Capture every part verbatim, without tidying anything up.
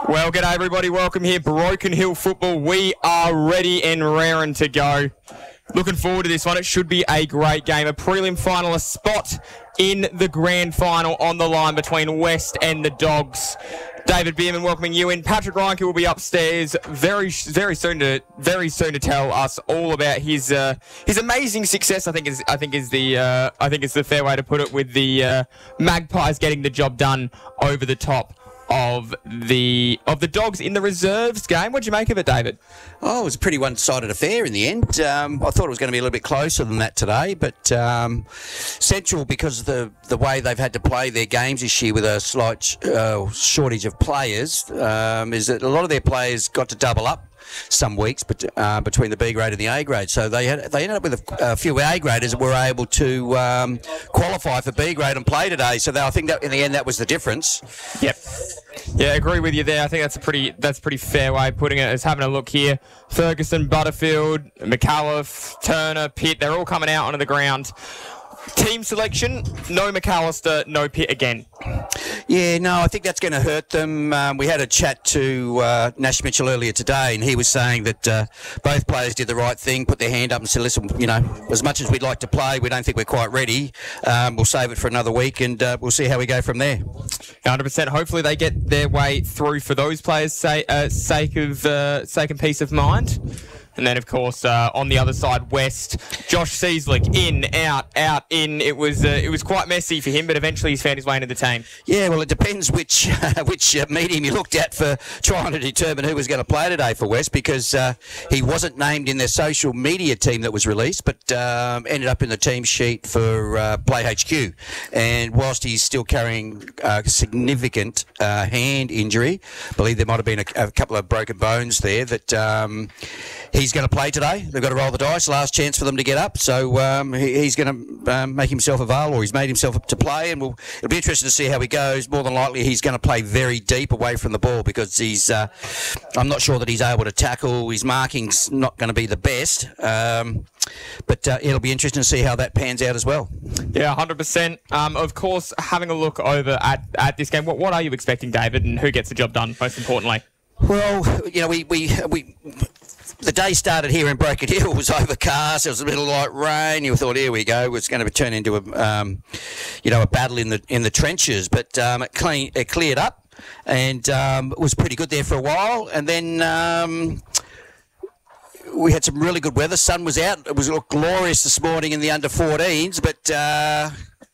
Well, g'day everybody. Welcome here, Broken Hill Football. We are ready and raring to go. Looking forward to this one. It should be a great game. A prelim final, a spot in the grand final on the line between West and the Dogs. David Bierman welcoming you in. Patrick Reinke will be upstairs very, very soon to very soon to tell us all about his uh, his amazing success. I think is I think is the uh, I think is the fair way to put it, with the uh, Magpies getting the job done over the top of the of the Dogs in the reserves game. What'd you make of it, David? Oh, it was a pretty one-sided affair in the end. Um, I thought it was going to be a little bit closer than that today, but um, Central, because of the, the way they've had to play their games this year with a slight uh, shortage of players, um, is that a lot of their players got to double up some weeks, but uh, between the B grade and the A grade, so they had they ended up with a, a few A graders that were able to um, qualify for B grade and play today. So they, I think that in the end that was the difference. Yep. Yeah, I agree with you there. I think that's a pretty that's a pretty fair way of putting it. Is having a look here, Ferguson, Butterfield, McAuliffe, Turner, Pitt, they're all coming out onto the ground. Team selection, no McAllister, no Pitt again. Yeah, no, I think that's going to hurt them. Um, we had a chat to uh, Nash Mitchell earlier today, and he was saying that uh, both players did the right thing, put their hand up and said, listen, you know, as much as we'd like to play, we don't think we're quite ready. Um, we'll save it for another week, and uh, we'll see how we go from there. one hundred percent. Hopefully they get their way through for those players' say, uh, sake of uh, sake and peace of mind. And then, of course, uh, on the other side, West, Josh Seaslick, in, out, out, in. It was uh, it was quite messy for him, but eventually he's found his way into the team. Yeah, well, it depends which uh, which uh, medium you looked at for trying to determine who was going to play today for West, because uh, he wasn't named in their social media team that was released, but um, ended up in the team sheet for uh, Play H Q. And whilst he's still carrying a significant uh, hand injury, I believe there might have been a, a couple of broken bones there, that um, he's going to play today. They've got to roll the dice. Last chance for them to get up. So um, he, he's going to um, make himself available, or he's made himself up to play. And we'll, it'll be interesting to see how he goes. More than likely, he's going to play very deep away from the ball, because he's. Uh, I'm not sure that he's able to tackle. His marking's not going to be the best. Um, but uh, it'll be interesting to see how that pans out as well. Yeah, one hundred percent. Um, of course, having a look over at, at this game, what, what are you expecting, David, and who gets the job done, most importantly? Well, you know, we... we, we the day started here in Broken Hill. It was overcast. There was a little light rain. You thought, here we go. It was going to turn into a, um, you know, a battle in the in the trenches. But um, it, clean, it cleared up, and um, it was pretty good there for a while. And then um, we had some really good weather. Sun was out. It was glorious this morning in the under fourteens. But uh,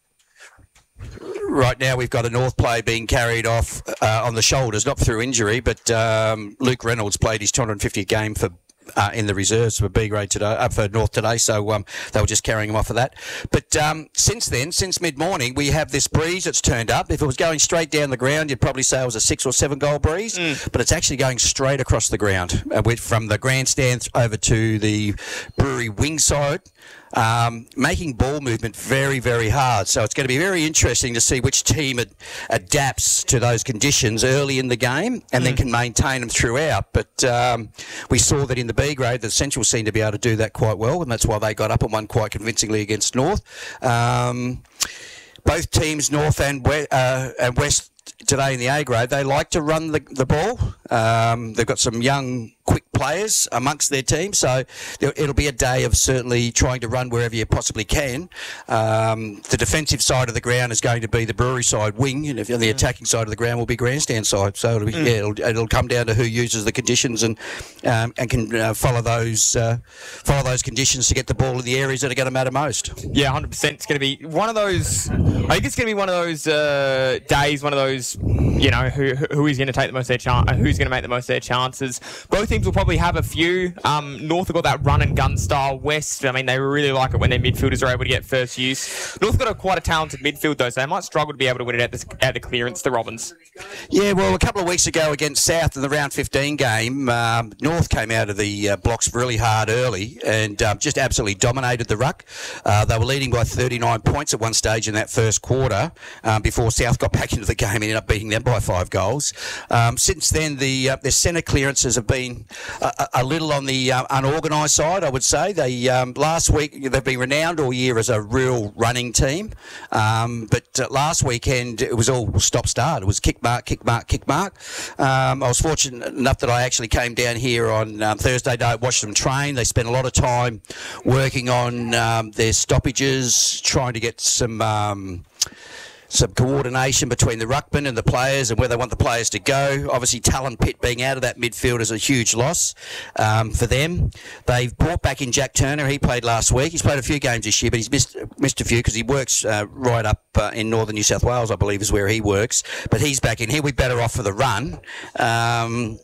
right now we've got a North play being carried off uh, on the shoulders, not through injury. But um, Luke Reynolds played his two hundred fiftieth game for. Uh, in the reserves for B grade today, uh, for North today, so um, they were just carrying him off of that. But um, since then, since mid-morning, we have this breeze that's turned up. If it was going straight down the ground, you'd probably say it was a six or seven goal breeze, mm. but it's actually going straight across the ground, uh, with, from the grandstand over to the Brewery wing side. Um, making ball movement very, very hard. So it's going to be very interesting to see which team ad- adapts to those conditions early in the game and mm. then can maintain them throughout. But um, we saw that in the B grade, the Central seemed to be able to do that quite well, and that's why they got up and won quite convincingly against North. Um, both teams, North and, we- uh, and West, today in the A grade, they like to run the, the ball. Um, they've got some young, quick players amongst their team, so it'll be a day of certainly trying to run wherever you possibly can. Um, the defensive side of the ground is going to be the Brewery side wing, and if the mm. attacking side of the ground will be grandstand side. So it'll, be, mm. yeah, it'll, it'll come down to who uses the conditions and um, and can uh, follow those uh, follow those conditions to get the ball in the areas that are going to matter most. Yeah, one hundred percent. It's going to be one of those. I think it's going to be one of those uh, days, one of those. You know, who who is going to take the most of their chance, who's going to make the most of their chances. Both teams will probably have a few. Um, North have got that run and gun style. West, I mean, they really like it when their midfielders are able to get first use. North got a quite a talented midfield though, so they might struggle to be able to win it at the, at the clearance, the Robins. Yeah, well, a couple of weeks ago against South in the round fifteen game, um, North came out of the uh, blocks really hard early and um, just absolutely dominated the ruck. Uh, they were leading by thirty-nine points at one stage in that first quarter um, before South got back into the game and ended up beating them by five goals. Um, since then, the uh, their centre clearances have been a, a little on the uh, unorganised side, I would say. They um, last week they've been renowned all year as a real running team, um, but uh, last weekend it was all stop-start. It was kick mark, kick mark, kick mark. Um, I was fortunate enough that I actually came down here on um, Thursday night, watched them train. They spent a lot of time working on um, their stoppages, trying to get some. Um, some coordination between the ruckman and the players and where they want the players to go. Obviously, Talon Pitt being out of that midfield is a huge loss um, for them. They've brought back in Jack Turner. He played last week. He's played a few games this year, but he's missed missed a few because he works uh, right up uh, in northern New South Wales, I believe, is where he works. But he's back in. He'll be better off for the run. Um,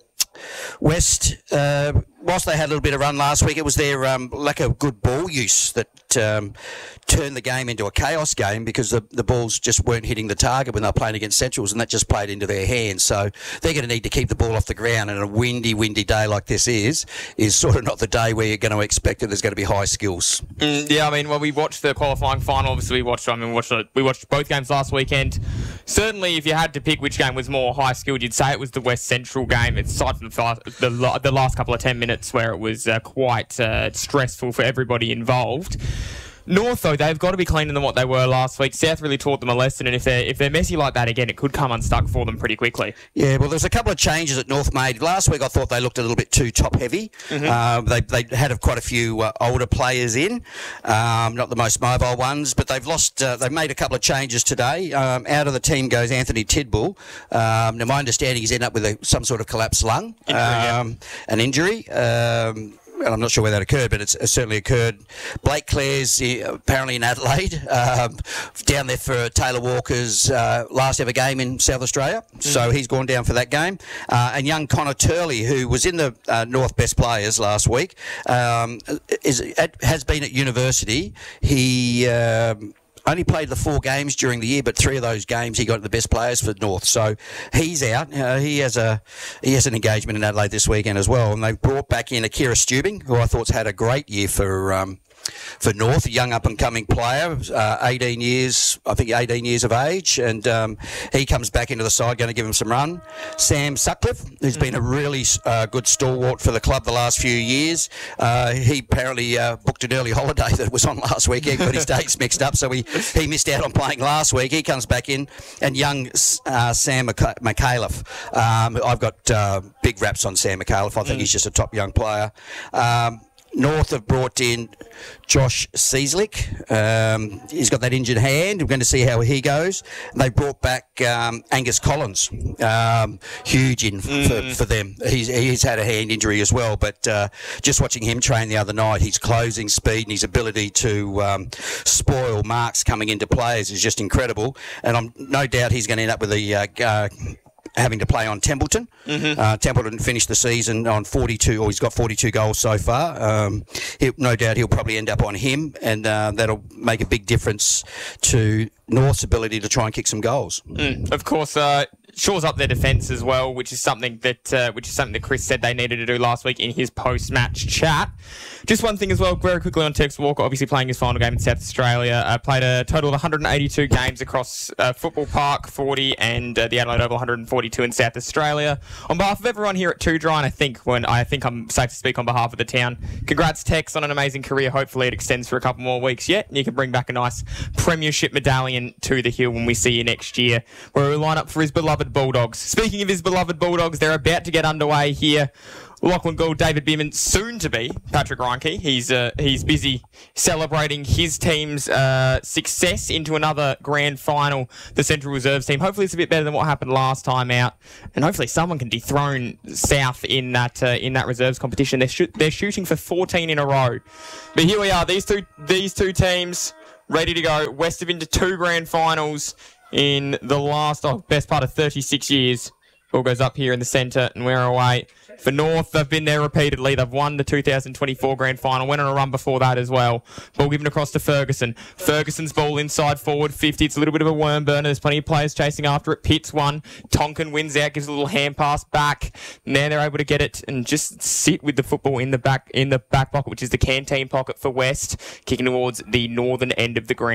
West, uh, whilst they had a little bit of run last week, it was their um, lack of good ball use that um, turned the game into a chaos game because the, the balls just weren't hitting the target when they were playing against Centrals, and that just played into their hands. So they're going to need to keep the ball off the ground, and a windy, windy day like this is, is sort of not the day where you're going to expect that there's going to be high skills. Mm, yeah, I mean, well, we watched the qualifying final. Obviously, we watched, I mean, we watched, we watched both games last weekend. Certainly, if you had to pick which game was more high-skilled, you'd say it was the West Central game, aside from the, the, the last couple of ten minutes where it was uh, quite uh, stressful for everybody involved. North, though, they've got to be cleaner than what they were last week. South really taught them a lesson, and if they're, if they're messy like that again, it could come unstuck for them pretty quickly. Yeah, well, there's a couple of changes that North made. Last week, I thought they looked a little bit too top-heavy. Mm-hmm. Uh, they, they had quite a few uh, older players in, um, not the most mobile ones, but they've lost. Uh, they've made a couple of changes today. Um, out of the team goes Anthony Tidbull. Um, now, my understanding he's ended up with a, some sort of collapsed lung, injury, um, yeah. an injury. Um, and I'm not sure where that occurred, but it's, it's certainly occurred. Blake Clare's uh, apparently in Adelaide, um, down there for Taylor Walker's uh, last ever game in South Australia. Mm. So he's gone down for that game. Uh, and young Connor Turley, who was in the uh, North Best Players last week, um, is at, has been at university. He... Um, only played the four games during the year, but three of those games he got the best players for North. So he's out. Uh, he has a he has an engagement in Adelaide this weekend as well. And they've brought back in Akira Stubing, who I thought's had a great year for um, for North, a young up-and-coming player, uh, eighteen years, I think eighteen years of age, and um, he comes back into the side, going to give him some run. Sam Sutcliffe, who's mm-hmm. been a really uh, good stalwart for the club the last few years. Uh, he apparently uh, booked an early holiday that was on last week. He got his dates mixed up, so he, he missed out on playing last week. He comes back in, and young uh, Sam McAuliffe. Um, I've got uh, big raps on Sam McAuliffe. I think mm. he's just a top young player. Um, North have brought in Josh Cieslik. Um, he's got that injured hand. We're going to see how he goes. They brought back um, Angus Collins. Um, huge in for, mm. for them. He's, he's had a hand injury as well, but uh, just watching him train the other night, his closing speed and his ability to um, spoil marks coming into players is just incredible. And I'm no doubt he's going to end up with a... Uh, uh, having to play on Templeton. Mm-hmm. Uh, Templeton finished the season on forty-two, or he's got forty-two goals so far. Um, he, no doubt he'll probably end up on him, and uh, that'll make a big difference to North's ability to try and kick some goals. Mm, of course, uh, shores up their defence as well, which is something that uh, which is something that Chris said they needed to do last week in his post-match chat. Just one thing as well, very quickly on Tex Walker, obviously playing his final game in South Australia, uh, played a total of one hundred eighty-two games across uh, Football Park, forty, and uh, the Adelaide Oval, one hundred forty-two in South Australia. On behalf of everyone here at Two Dry, and I think when I think I'm safe to speak on behalf of the town, congrats Tex on an amazing career. Hopefully it extends for a couple more weeks yet, and you can bring back a nice premiership medallion to the hill when we see you next year, where we line up for his beloved Bulldogs. Speaking of his beloved Bulldogs, they're about to get underway here. Lachlan Gould, David Bierman, soon to be Patrick Reinke. He's uh, he's busy celebrating his team's uh, success into another grand final, the Central Reserves team. Hopefully it's a bit better than what happened last time out, and hopefully someone can dethrone South in that uh, in that reserves competition. They're shoot, they're shooting for fourteen in a row, but here we are. These two these two teams ready to go. West have been to two grand finals in the last oh, best part of thirty-six years. Ball goes up here in the centre, and we're away. For North, they've been there repeatedly. They've won the two thousand twenty-four grand final, went on a run before that as well. Ball given across to Ferguson. Ferguson's ball inside forward fifty. It's a little bit of a worm burner. There's plenty of players chasing after it. Pitts one. Tonkin wins out, gives a little hand pass back. Now they're able to get it and just sit with the football in the back in the back pocket, which is the canteen pocket for West, kicking towards the northern end of the ground.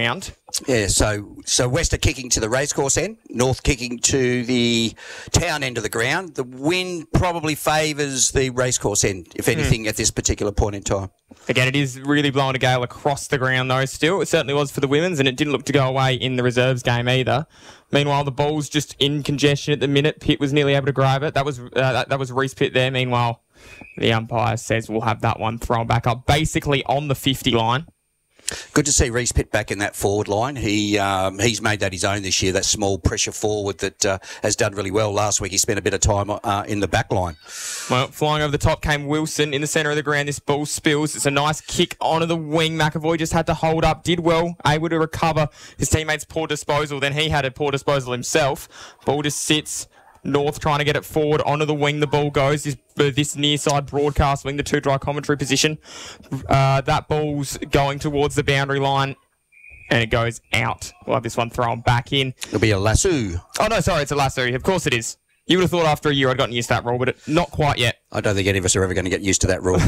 Yeah, so so West are kicking to the racecourse end, North kicking to the town end of the ground. The wind probably favours the racecourse end, if anything, mm. at this particular point in time. Again, it is really blowing a gale across the ground, though, still. It certainly was for the women's, and it didn't look to go away in the reserves game either. Meanwhile, the ball's just in congestion at the minute. Pitt was nearly able to grab it. That was uh, that, that was Reece Pitt there. Meanwhile, the umpire says we'll have that one thrown back up, basically on the fifty line. Good to see Reece Pitt back in that forward line. He um, he's made that his own this year. That small pressure forward that uh, has done really well. Last week he spent a bit of time uh, in the back line. Well, flying over the top came Wilson in the centre of the ground. This ball spills. It's a nice kick onto the wing. McAvoy just had to hold up. Did well, able to recover his teammates' poor disposal. Then he had a poor disposal himself. Ball just sits. North trying to get it forward onto the wing. The ball goes. This, uh, this near side broadcast wing, the two dry commentary position. Uh, that ball's going towards the boundary line and it goes out. We'll have this one thrown back in. It'll be a lasso. Oh, no, sorry, it's a lasso. Of course it is. You would have thought after a year I'd gotten used to that rule, but it, not quite yet. I don't think any of us are ever going to get used to that rule.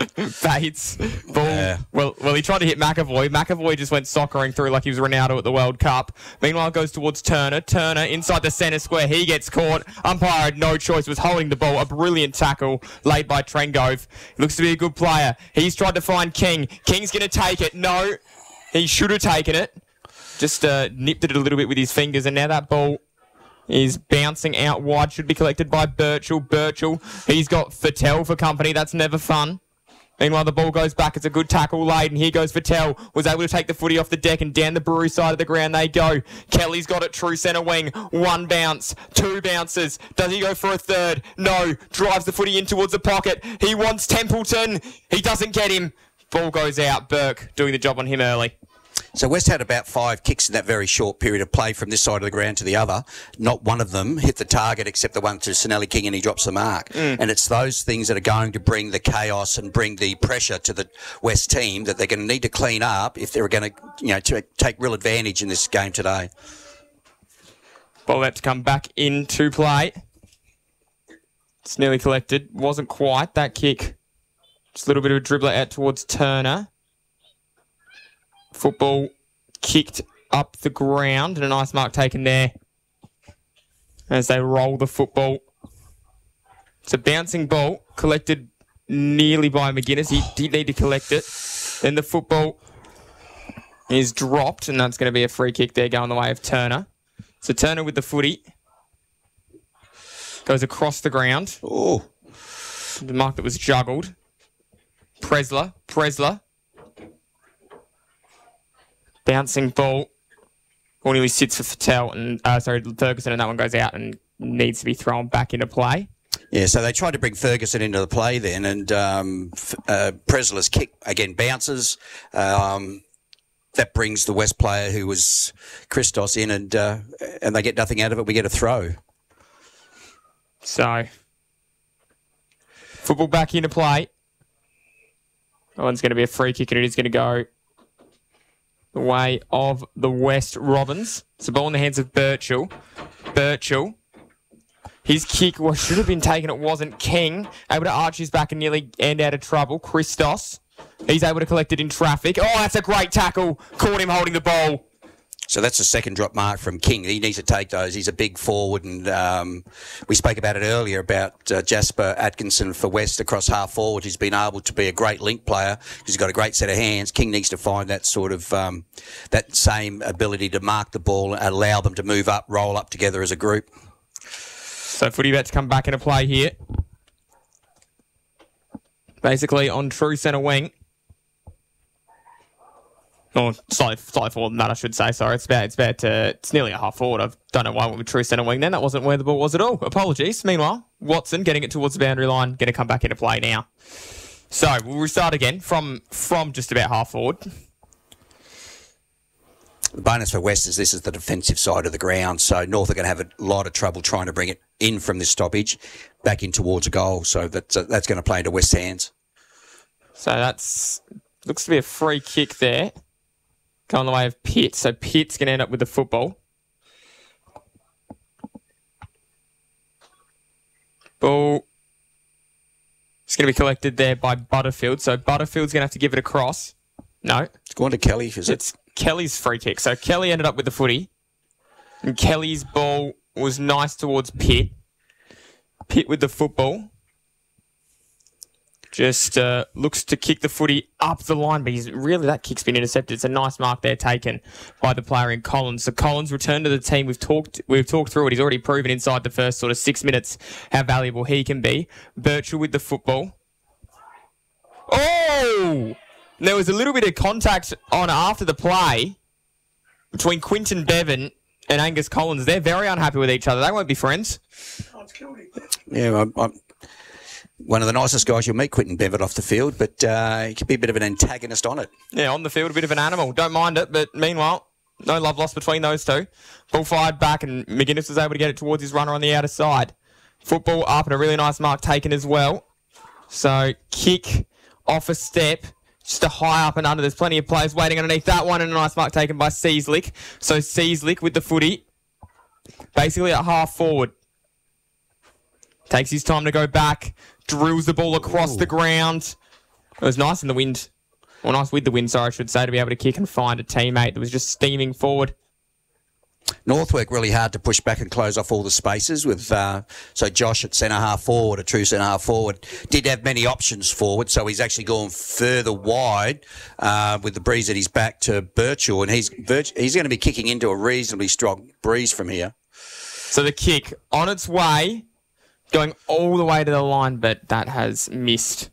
Bates, ball. Yeah. Well, well, he tried to hit McAvoy. McAvoy just went soccering through like he was Ronaldo at the World Cup. Meanwhile, it goes towards Turner. Turner inside the centre square. He gets caught. Umpire had no choice. Was holding the ball. A brilliant tackle laid by Trengove. Looks to be a good player. He's tried to find King. King's going to take it. No, he should have taken it. Just uh, nipped it a little bit with his fingers, and now that ball is bouncing out wide. Should be collected by Birchall. Birchall, he's got Fattel for company. That's never fun. Meanwhile, the ball goes back. It's a good tackle laid, and here goes Fattel. Was able to take the footy off the deck, and down the Brewery side of the ground they go. Kelly's got it true centre wing. One bounce. Two bounces. Does he go for a third? No. Drives the footy in towards the pocket. He wants Templeton. He doesn't get him. Ball goes out. Burke doing the job on him early. So West had about five kicks in that very short period of play from this side of the ground to the other. Not one of them hit the target except the one to Sinelli King, and he drops the mark. Mm. And it's those things that are going to bring the chaos and bring the pressure to the West team that they're going to need to clean up if they're going to, you know, to take real advantage in this game today. Ball about to come back into play. It's nearly collected. Wasn't quite that kick. Just a little bit of a dribbler out towards Turner. Football kicked up the ground and a nice mark taken there as they roll the football. It's a bouncing ball collected nearly by McGuinness. He did need to collect it. Then the football is dropped, and that's going to be a free kick there going the way of Turner. So Turner with the footy goes across the ground. Oh, the mark that was juggled. Presler, Presler. Bouncing ball. Ball nearly sits for Fattel, and uh, sorry, Ferguson, and that one goes out and needs to be thrown back into play. Yeah, so they tried to bring Ferguson into the play then, and um, uh, Presler's kick again bounces. Um, that brings the West player who was Christos in, and uh, and they get nothing out of it. We get a throw. So football back into play. That one's going to be a free kick, and it is going to go the way of the West Robins. It's a ball in the hands of Birchall. Birchall. His kick was, should have been taken. It wasn't. King able to arch his back and nearly end out of trouble. Christos. He's able to collect it in traffic. Oh, that's a great tackle. Caught him holding the ball. So that's a second drop mark from King. He needs to take those. He's a big forward, and um, we spoke about it earlier about uh, Jasper Atkinson for West across half forward. He's been able to be a great link player. He's got a great set of hands. King needs to find that sort of um, that same ability to mark the ball and allow them to move up, roll up together as a group. So footy about to come back into play here. Basically on true centre wing. Or slightly, slightly forward than that, I should say. Sorry, it's about, it's about, uh, it's nearly a half forward. I don't know why I went with true centre wing then. That wasn't where the ball was at all. Apologies. Meanwhile, Watson getting it towards the boundary line, going to come back into play now. So we'll restart again from from just about half forward. The bonus for West is this is the defensive side of the ground, so North are going to have a lot of trouble trying to bring it in from this stoppage back in towards a goal. So that's uh, that's going to play into West's hands. So that's looks to be a free kick there. Going the way of Pitt. So Pitt's going to end up with the football. Ball. It's going to be collected there by Butterfield. So Butterfield's going to have to give it across. No. It's going to Kelly, is it? It's, Kelly's free kick. So Kelly ended up with the footy. And Kelly's ball was nice towards Pitt. Pitt with the football. Just uh, looks to kick the footy up the line, but he's really, that kick's been intercepted. It's a nice mark there taken by the player in Collins. So Collins returned to the team. We've talked we've talked through it. He's already proven inside the first sort of six minutes how valuable he can be. Birchall with the football. Oh! There was a little bit of contact on after the play between Quinton Bevan and Angus Collins. They're very unhappy with each other. They won't be friends. Yeah, I'm, I'm one of the nicest guys you'll meet, Quinton Bevan, off the field, but uh, he could be a bit of an antagonist on it. Yeah, on the field, a bit of an animal. Don't mind it, but meanwhile, no love lost between those two. Ball fired back, and McGuinness was able to get it towards his runner on the outer side. Football up, and a really nice mark taken as well. So, kick off a step, just a high up and under. There's plenty of players waiting underneath that one, and a nice mark taken by Seaslick. So, Seaslick with the footy, basically at half forward. Takes his time to go back, drills the ball across Ooh. the ground. It was nice in the wind. Well, nice with the wind, sorry, I should say, to be able to kick and find a teammate that was just steaming forward. North worked really hard to push back and close off all the spaces with, uh, so Josh at centre half forward, a true centre half forward, did have many options forward, so he's actually gone further wide uh, with the breeze at his back to Birchall, and he's he's going to be kicking into a reasonably strong breeze from here. So the kick on its way, going all the way to the line, but that has missed.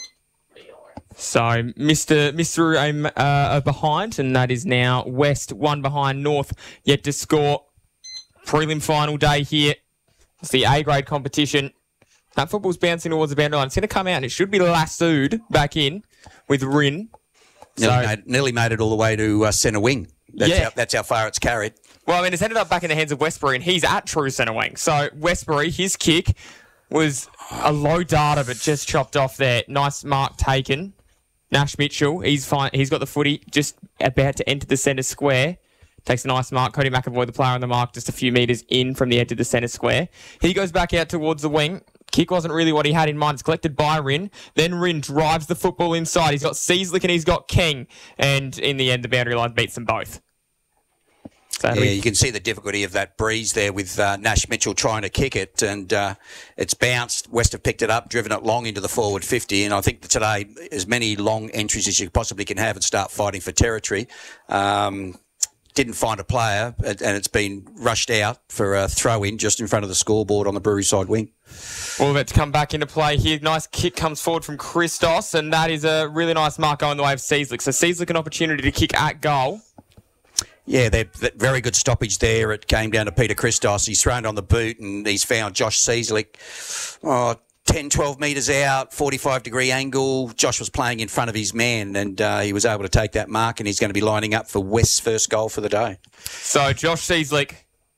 So Mister Mister um, uh, behind, and that is now West, one behind North, yet to score. Prelim final day here. It's the A-grade competition. That football's bouncing towards the boundary line. It's going to come out, and it should be lassoed back in with Rin. Nearly, so, made, nearly made it all the way to uh, centre wing. That's, yeah. how, that's how far it's carried. Well, I mean, it's ended up back in the hands of Westbury, and he's at true centre wing. So Westbury, his kick was a low data, but just chopped off there. Nice mark taken. Nash Mitchell, he's fine. He's got the footy just about to enter the centre square. Takes a nice mark. Cody McAvoy, the player on the mark, just a few metres in from the edge of the centre square. He goes back out towards the wing. Kick wasn't really what he had in mind. It's collected by Rin. Then Rin drives the football inside. He's got Seaslick and he's got King. And in the end, the boundary line beats them both. So yeah, you can see the difficulty of that breeze there with uh, Nash Mitchell trying to kick it, and uh, it's bounced. West have picked it up, driven it long into the forward fifty, and I think that today, as many long entries as you possibly can have and start fighting for territory. Um, didn't find a player, and it's been rushed out for a throw-in just in front of the scoreboard on the Brewery side wing. Well, let's come back into play here. Nice kick comes forward from Christos, and that is a really nice mark going the way of Seaslick. So Seaslick an opportunity to kick at goal. Yeah, they're, they're very good stoppage there. It came down to Peter Christos. He's thrown on the boot and he's found Josh Seaslick. Oh, ten, twelve metres out, forty-five degree angle. Josh was playing in front of his man, and uh, he was able to take that mark, and he's going to be lining up for West's first goal for the day. So Josh Seaslick,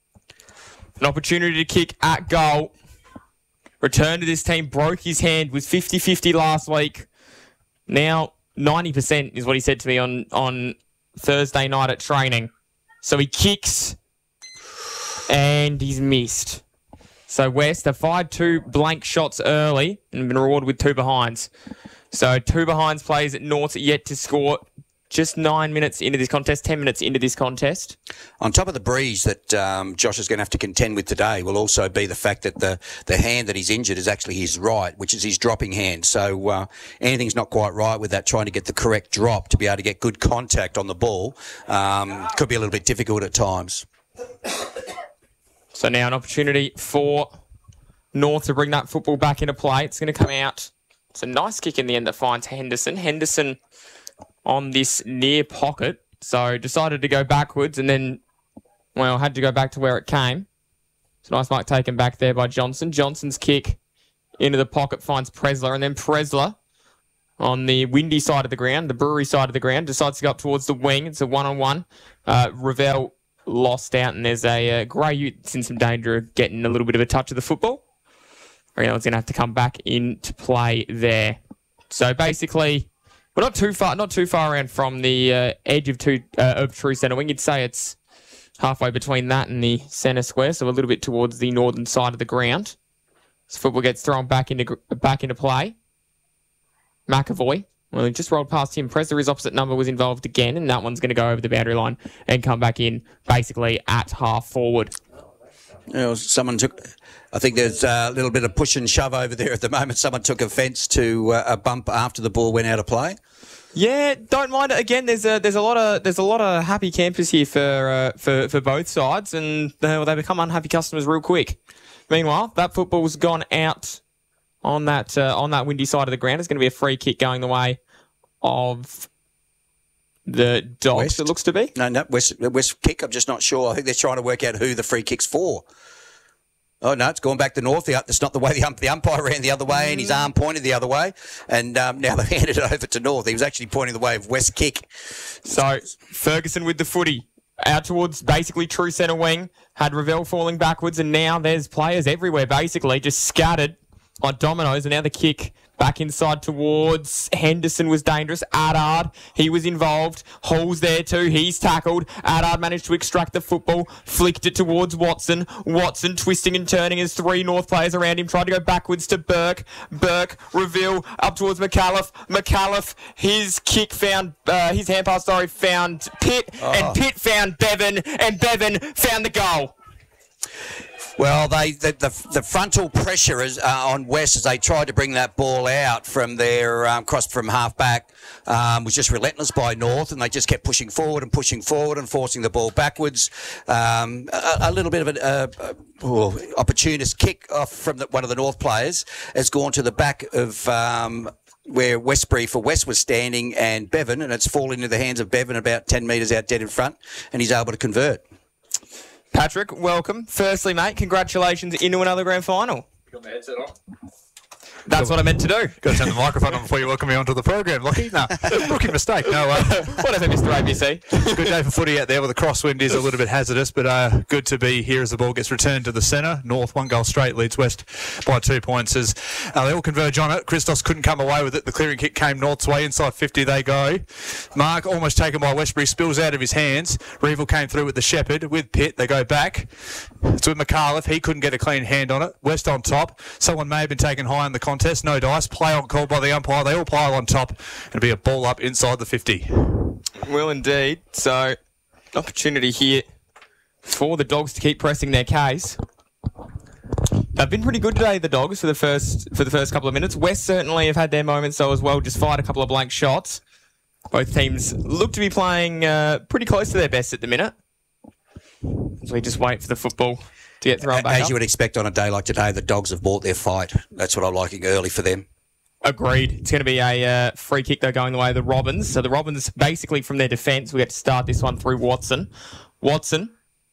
an opportunity to kick at goal. Return to this team, broke his hand, was fifty-fifty last week. Now ninety percent is what he said to me on, on Thursday night at training. So he kicks, and he's missed. So West have fired two blank shots early and been rewarded with two behinds. So two behinds plays at North yet to score. Just nine minutes into this contest, ten minutes into this contest. On top of the breeze that um, Josh is going to have to contend with today will also be the fact that the, the hand that he's injured is actually his right, which is his dropping hand. So uh, anything's not quite right with that, trying to get the correct drop to be able to get good contact on the ball. Um, could be a little bit difficult at times. So now an opportunity for North to bring that football back into play. It's going to come out. It's a nice kick in the end that finds Henderson. Henderson on this near pocket, so decided to go backwards and then, well, had to go back to where it came. It's a nice mark taken back there by Johnson. Johnson's kick into the pocket finds Presler, and then Presler on the windy side of the ground, the Brewery side of the ground, decides to go up towards the wing. It's a one-on-one. Uh, Ravel lost out, and there's a uh, Grey Ute in some danger of getting a little bit of a touch of the football. Reynolds going to have to come back into play there. So basically, we're not too far, not too far around from the uh, edge of two uh, of true centre wing. You'd say it's halfway between that and the centre square, so a little bit towards the northern side of the ground. So football gets thrown back into back into play. McAvoy Well, he just rolled past him. Presler, his opposite number, was involved again, and that one's going to go over the boundary line and come back in basically at half forward. You know, someone took... I think there's a little bit of push and shove over there at the moment. Someone took offence to uh, a bump after the ball went out of play. Yeah, don't mind it. Again, there's a there's a lot of there's a lot of happy campers here for uh, for for both sides, and they, they become unhappy customers real quick. Meanwhile, that football's gone out on that uh, on that windy side of the ground. It's going to be a free kick going the way of the Dogs. West. It looks to be. No, no, West, West kick. I'm just not sure. I think they're trying to work out who the free kick's for. Oh, no, it's gone back to North. That's not the way the, ump, the umpire ran the other way and his arm pointed the other way. And um, now they've handed it over to North. He was actually pointing the way of West kick. So, Ferguson with the footy. Out towards basically true centre wing. Had Ravel falling backwards, and now there's players everywhere, basically, just scattered on dominoes. And now the kick back inside towards Henderson was dangerous. Adard, he was involved. Hall's there too. He's tackled. Adard managed to extract the football, flicked it towards Watson. Watson twisting and turning as three North players around him. Tried to go backwards to Burke. Burke, Reveal up towards McAuliffe. McAuliffe, his kick found, uh, his hand pass, sorry, found Pitt. Oh. And Pitt found Bevan. And Bevan found the goal. Well, they the, the, the frontal pressure is uh, on West as they tried to bring that ball out from their um, cross from half back um, was just relentless by North, and they just kept pushing forward and pushing forward and forcing the ball backwards. Um, a, a little bit of an uh, uh, opportunist kick off from the, one of the North players has gone to the back of um, where Westbury for West was standing and Bevan, and it's fallen into the hands of Bevan about ten metres out dead in front, and he's able to convert. Patrick, welcome. Firstly, mate, congratulations into another grand final. Got my headset on. That's what I meant to do. Got to turn the microphone on before you welcome me onto the program, Lockie. No, rookie mistake. No, uh, whatever, Mister A B C. It's a good day for footy out there where the crosswind is a little bit hazardous, but uh, good to be here as the ball gets returned to the centre. North, one goal straight, leads West by two points as uh, they all converge on it. Christos couldn't come away with it. The clearing kick came North's way. Inside fifty they go. Mark, almost taken by Westbury, spills out of his hands. Revel came through with the Shepherd. With Pitt, they go back. It's with McAuliffe. He couldn't get a clean hand on it. West on top. Someone may have been taken high in the contest. No dice. Play on call by the umpire. They all pile on top. It'll be a ball up inside the fifty. Well, indeed. So, opportunity here for the Dogs to keep pressing their case. They've been pretty good today, the Dogs, for the first for the first couple of minutes. West certainly have had their moments, though, as well. Just fired a couple of blank shots. Both teams look to be playing uh, pretty close to their best at the minute. So we just wait for the football to get thrown back As up. you would expect on a day like today, the Dogs have bought their fight. That's what I'm liking early for them. Agreed. It's going to be a uh, free kick, though, going the way of the Robins. So the Robins, basically from their defence, we get to start this one through Watson. Watson,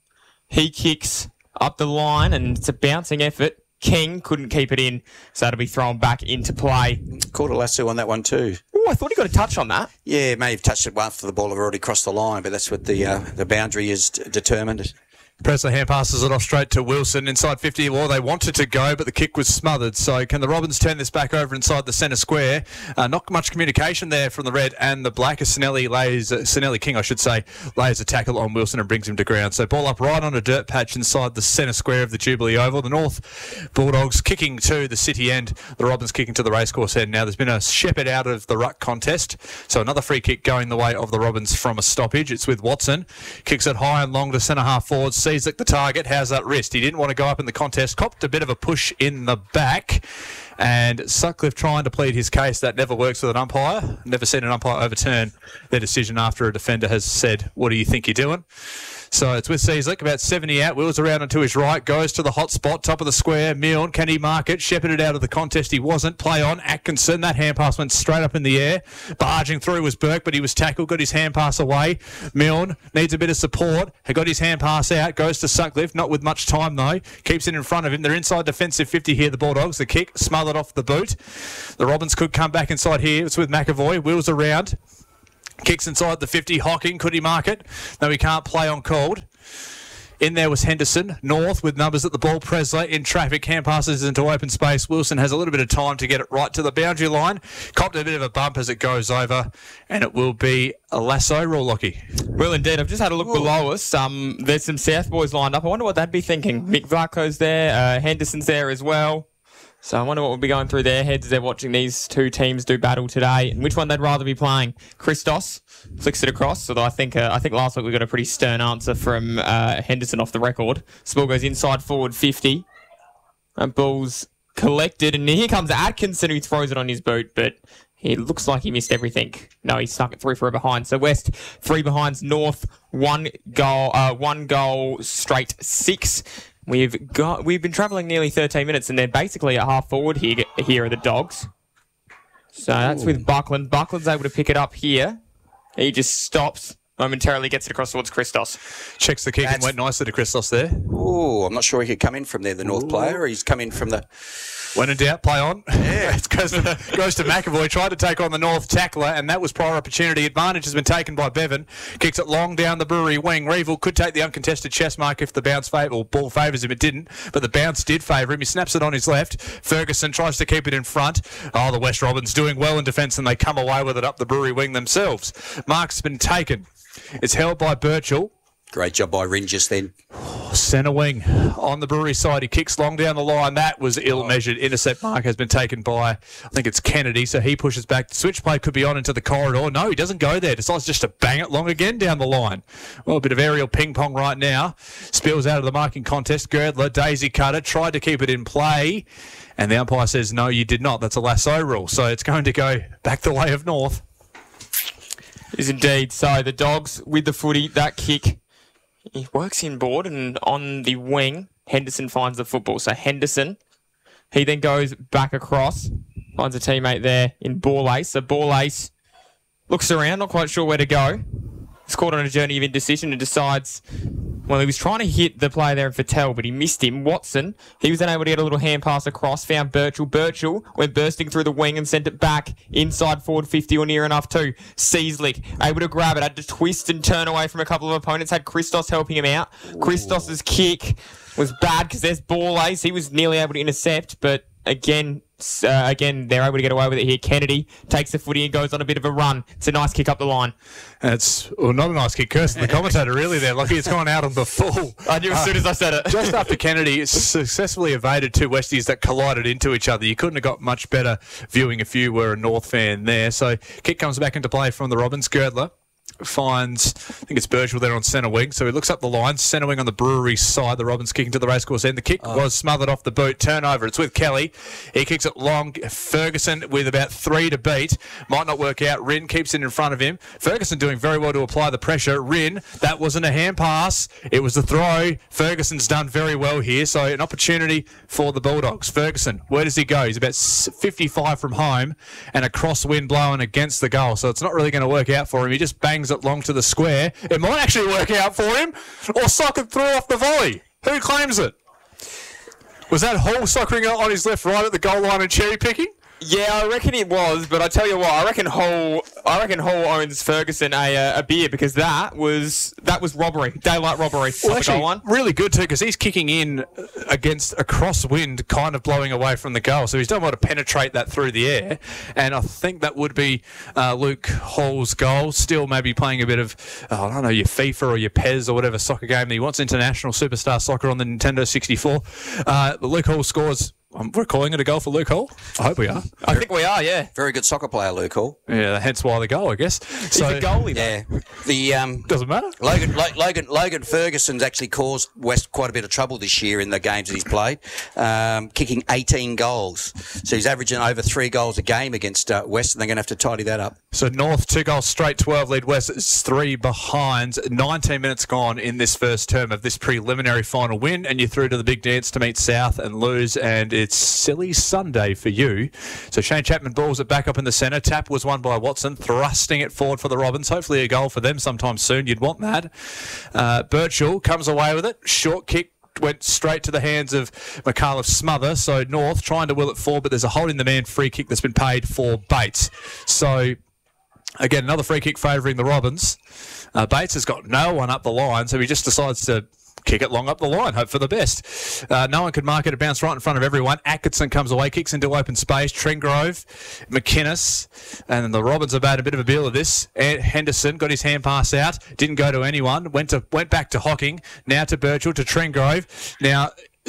he kicks up the line, and it's a bouncing effort. King couldn't keep it in, so that'll be thrown back into play. Caught a lasso on that one too. Oh, I thought he got a touch on that. Yeah, may have touched it after the ball had already crossed the line, but that's what the uh, the boundary is d- determined. Presler hand passes it off straight to Wilson inside fifty. Well, they wanted to go, but the kick was smothered. So can the Robins turn this back over inside the centre square? Uh, not much communication there from the red and the black. As Sinelli lays, uh, Sinelli King, I should say, lays a tackle on Wilson and brings him to ground. So ball up right on a dirt patch inside the centre square of the Jubilee Oval. The North Bulldogs kicking to the city end. The Robins kicking to the racecourse end. Now there's been a shepherd out of the ruck contest. So another free kick going the way of the Robins from a stoppage. It's with Watson. Kicks it high and long to centre half forward. Sees the target. How's that wrist? He didn't want to go up in the contest. Copped a bit of a push in the back. And Sutcliffe trying to plead his case. That never works with an umpire. Never seen an umpire overturn their decision after a defender has said, what do you think you're doing? So it's with Cieslik, about seventy out, wheels around and to his right, goes to the hot spot, top of the square. Milne, can he mark it? Shepherded out of the contest, he wasn't. Play on, Atkinson, that hand pass went straight up in the air. Barging through was Burke, but he was tackled, got his hand pass away. Milne needs a bit of support, he got his hand pass out, goes to Sutcliffe, not with much time though. Keeps it in front of him, they're inside defensive fifty here, the Bulldogs. The kick, smothered off the boot. The Robins could come back inside here, it's with McAvoy, wheels around. Kicks inside the fifty. Hocking, could he mark it? No, he can't. Play on called. In there was Henderson. North with numbers at the ball. Presler in traffic. Hand passes into open space. Wilson has a little bit of time to get it right to the boundary line. Copped a bit of a bump as it goes over. And it will be a lasso rule, Lockie. Well, indeed. I've just had a look Whoa. below us. Um, there's some South boys lined up. I wonder what they'd be thinking. Mick Varco's there. Uh, Henderson's there as well. So I wonder what will be going through their heads as they're watching these two teams do battle today, and which one they'd rather be playing. Christos flicks it across, although I think uh, I think last week we got a pretty stern answer from uh, Henderson off the record. Ball goes inside forward fifty. And ball's collected, and here comes Atkinson who throws it on his boot, but he looks like he missed everything. No, he stuck it three for a behind. So West three behinds, North one goal, uh, one goal straight six. We've got we've been travelling nearly thirteen minutes, and they're basically at half forward here. Here are the Dogs. So that's Ooh. with Buckland. Buckland's able to pick it up here. He just stops. Momentarily gets it across towards Christos. Checks the kick That's... and went nicely to Christos there. Oh, I'm not sure he could come in from there, the North Ooh. player. He's come in from the... When in doubt, play on. Yeah. It goes to, goes to McAvoy. Tried to take on the North tackler, and that was prior opportunity. Advantage has been taken by Bevan. Kicks it long down the Brewery wing. Reeville could take the uncontested chest mark if the bounce favor, or ball favours him. It didn't, but the bounce did favour him. He snaps it on his left. Ferguson tries to keep it in front. Oh, the West Robins doing well in defence, and they come away with it up the Brewery wing themselves. Mark's been taken. It's held by Birchall. Great job by Ringis then. Centre wing on the Brewery side. He kicks long down the line. That was ill-measured. Intercept mark has been taken by, I think it's Kennedy, so he pushes back. Switch play could be on into the corridor. No, he doesn't go there. Decides just to bang it long again down the line. Well, a bit of aerial ping-pong right now. Spills out of the marking contest. Girdler, Daisy Cutter, tried to keep it in play. And the umpire says, no, you did not. That's a lasso rule. So it's going to go back the way of North. Is indeed. So the Dogs with the footy, that kick, he works inboard, and on the wing, Henderson finds the football. So Henderson, he then goes back across, finds a teammate there in Ball Ace. So Ball Ace looks around, not quite sure where to go. He's caught on a journey of indecision and decides, well, he was trying to hit the player there in Fattel, but he missed him. Watson, he was then able to get a little hand pass across, found Birchall. Birchall went bursting through the wing and sent it back inside forward fifty or near enough to Seaslick. Able to grab it, had to twist and turn away from a couple of opponents, had Christos helping him out. Christos's kick was bad because there's Ball Ace. He was nearly able to intercept, but again, Uh, again, they're able to get away with it here. Kennedy takes the footy and goes on a bit of a run. It's a nice kick up the line. It's well, not a nice kick. Kirsten, the commentator, really there. Lucky it's gone out on the full. I knew as uh, soon as I said it. Just after Kennedy successfully evaded two Westies that collided into each other. You couldn't have got much better viewing if you were a North fan there. So kick comes back into play from the Robins. Girdler finds, I think it's Birchall there on centre wing. So he looks up the line, centre wing on the Brewery side. The Robins kicking to the racecourse end. The kick oh. was smothered off the boot. Turnover. It's with Kelly. He kicks it long. Ferguson with about three to beat. Might not work out. Rin keeps it in front of him. Ferguson doing very well to apply the pressure. Rin, that wasn't a hand pass. It was the throw. Ferguson's done very well here. So an opportunity for the Bulldogs. Ferguson, where does he go? He's about fifty-five from home and a crosswind blowing against the goal. So it's not really going to work out for him. He just bangs it long to the square. It might actually work out for him, or Socket threw off the volley. Who claims it? Was that Hall soccering it on his left right at the goal line and cherry picking? Yeah, I reckon it was, but I tell you what, I reckon Hall, I reckon Hall owns Ferguson a uh, a beer because that was that was robbery, daylight robbery. Well, actually, goal really good too because he's kicking in against a crosswind, kind of blowing away from the goal, so he's done well to penetrate that through the air, and I think that would be uh, Luke Hall's goal. Still, maybe playing a bit of oh, I don't know, your FIFA or your P E S or whatever soccer game that he wants. International Superstar Soccer on the Nintendo sixty-four. Uh, Luke Hall scores. Um, we're calling it a goal for Luke Hall. I hope we are. I think we are, yeah. Very good soccer player, Luke Hall. Yeah, hence why the goal, I guess. So, he's a goalie, yeah. The um, doesn't matter. Logan, Lo- Logan, Logan Ferguson's actually caused West quite a bit of trouble this year in the games that he's played, um, kicking eighteen goals. So he's averaging over three goals a game against uh, West, and they're going to have to tidy that up. So North two goals straight, twelve lead. West is three behind. nineteen minutes gone in this first term of this preliminary final win, and you're through to the big dance to meet South and lose, and it's silly Sunday for you. So Shane Chapman balls it back up in the centre. Tap was won by Watson, thrusting it forward for the Robins. Hopefully a goal for them sometime soon. You'd want that. Uh, Birchall comes away with it. Short kick went straight to the hands of McAuliffe Smother. So North trying to will it forward, but there's a holding the man free kick that's been paid for Bates. So again, another free kick favouring the Robins. Uh, Bates has got no one up the line, so he just decides to kick it long up the line, hope for the best. Uh, no one could mark it, it bounced right in front of everyone. Atkinson comes away, kicks into open space. Tringrove, McInnes, and then the Robins have had a bit of a deal of this. Henderson got his hand pass out, didn't go to anyone, went to went back to Hocking, now to Birchall, to Tringrove. Now,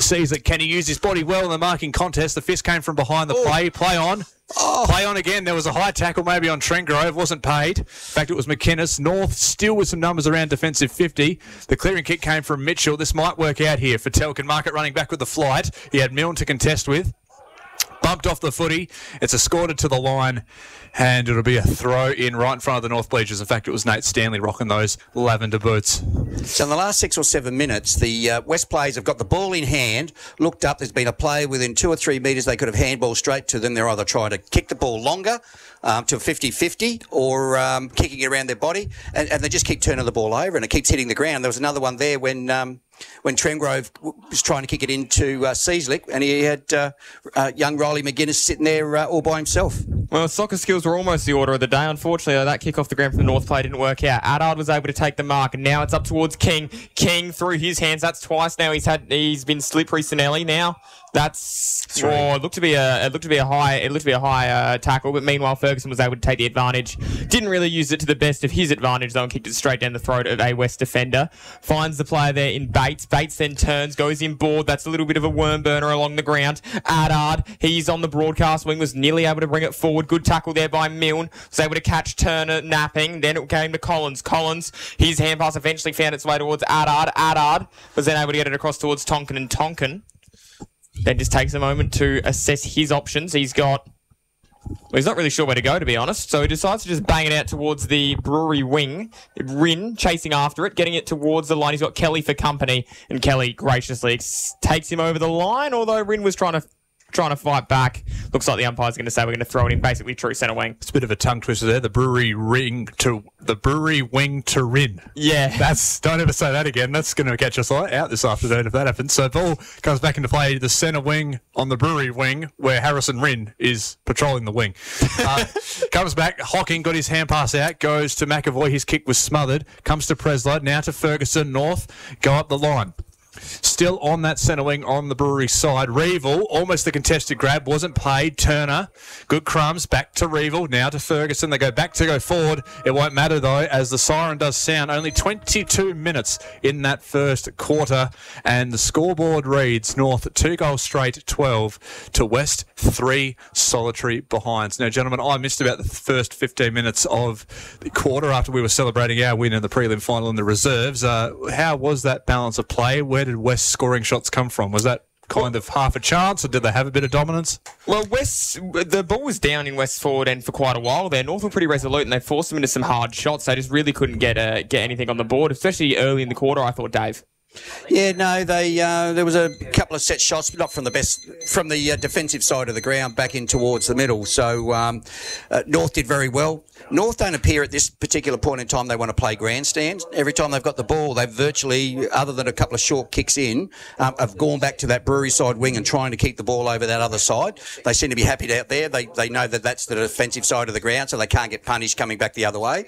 sees that can he use his body well in the marking contest. The fist came from behind the play. Play on. Oh. Play on again. There was a high tackle maybe on Trent Grove. Wasn't paid. In fact, it was McInnes. North still with some numbers around defensive fifty. The clearing kick came from Mitchell. This might work out here for Telkin. Market running back with the flight. He had Milne to contest with. Bumped off the footy. It's escorted to the line, and it'll be a throw in right in front of the North bleachers. In fact, it was Nate Stanley rocking those lavender boots. So in the last six or seven minutes, the uh, West players have got the ball in hand, looked up, there's been a player within two or three metres they could have handball straight to them. They're either trying to kick the ball longer um, to a fifty-fifty or um, kicking it around their body, and, and they just keep turning the ball over and it keeps hitting the ground. There was another one there when... Um, when Trengrove was trying to kick it into uh, Seaslick, and he had uh, uh, young Riley McGuinness sitting there uh, all by himself. Well, soccer skills were almost the order of the day. Unfortunately, that kick off the ground from the North play didn't work out. Adard was able to take the mark, and now it's up towards King. King through his hands. That's twice now. He's had he's been slippery. Sinelli now. That's oh, it looked to be a it looked to be a high it looked to be a high uh, tackle, but meanwhile Ferguson was able to take the advantage. Didn't really use it to the best of his advantage though, and kicked it straight down the throat of a West defender. Finds the player there in Bates. Bates then turns, goes in board. That's a little bit of a worm burner along the ground. Adard, he's on the broadcast wing, was nearly able to bring it forward. Good tackle there by Milne. Was able to catch Turner napping. Then it came to Collins. Collins, his hand pass eventually found its way towards Adard. Adard was then able to get it across towards Tonkin, and Tonkin then just takes a moment to assess his options. He's got... Well, he's not really sure where to go, to be honest. So he decides to just bang it out towards the Brewery wing. Rin chasing after it, getting it towards the line. He's got Kelly for company, and Kelly graciously takes him over the line, although Rin was trying to trying to fight back. Looks like the umpire's going to say we're going to throw it in basically true centre wing. It's a bit of a tongue twister there. The Brewery ring to the Brewery wing to Rin. Yeah, that's don't ever say that again. That's going to catch us out this afternoon if that happens. So ball comes back into play. The centre wing on the Brewery wing where Harrison Rin is patrolling the wing. Uh, comes back. Hocking got his hand pass out. Goes to McAvoy. His kick was smothered. Comes to Preslow. Now to Ferguson. North go up the line. Still on that centre wing on the Brewery side. Reevil, almost the contested grab, wasn't paid. Turner, good crumbs, back to Reevil, now to Ferguson. They go back to go forward. It won't matter though, as the siren does sound. Only twenty-two minutes in that first quarter, and the scoreboard reads North two goals straight, twelve to West, three solitary behinds. Now, gentlemen, I missed about the first fifteen minutes of the quarter after we were celebrating our win in the prelim final in the reserves. Uh, how was that balance of play? Where did West's scoring shots come from? Was that kind of half a chance, or did they have a bit of dominance? Well, West, the ball was down in West's forward end for quite a while there. North were pretty resolute, and they forced them into some hard shots. They just really couldn't get uh, get anything on the board, especially early in the quarter, I thought, Dave. Yeah, no, they uh, there was a couple of set shots, but not from the best, from the uh, defensive side of the ground back in towards the middle. So um, uh, North did very well. North don't appear at this particular point in time they want to play grandstands. Every time they've got the ball, they've virtually, other than a couple of short kicks in, um, have gone back to that Brewery side wing and trying to keep the ball over that other side. They seem to be happy out there. They they know that that's the defensive side of the ground, so they can't get punished coming back the other way.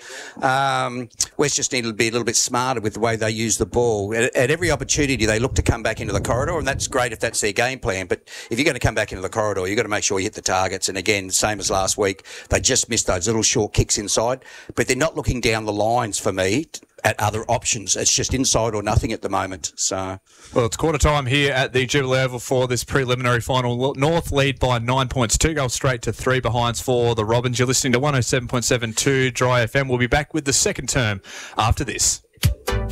Um, West just need to be a little bit smarter with the way they use the ball. At, at every opportunity, they look to come back into the corridor, and that's great if that's their game plan. But if you're going to come back into the corridor, you've got to make sure you hit the targets. And again, same as last week, they just missed those little short kicks inside. But they're not looking down the lines for me at other options. It's just inside or nothing at the moment. So, well, it's quarter time here at the Jubilee Oval for this preliminary final. North lead by nine points, two goals straight to three behinds for the Robins. You're listening to one oh seven point seven two Dry F M. We'll be back with the second term after this.